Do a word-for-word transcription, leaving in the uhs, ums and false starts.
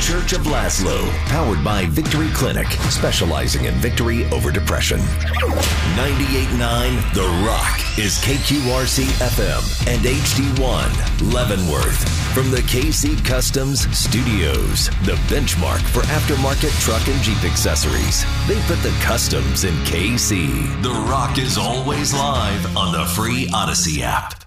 Church of Laszlo, powered by Victory Clinic, specializing in victory over depression. ninety-eight point nine The Rock is K Q R C F M and H D one, Leavenworth. From the K C Customs Studios, the benchmark for aftermarket truck and Jeep accessories. They put the customs in K C. The Rock is always live on the free Odyssey app.